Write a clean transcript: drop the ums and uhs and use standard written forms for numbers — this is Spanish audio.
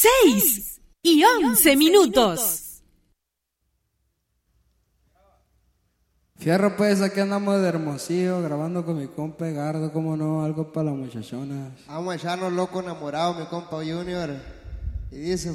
6:11. Fierro, pues aquí andamos de Hermosillo grabando con mi compa Edgardo, como no, algo para las muchachonas. Vamos a echarnos loco enamorado, mi compa Junior. Y dice...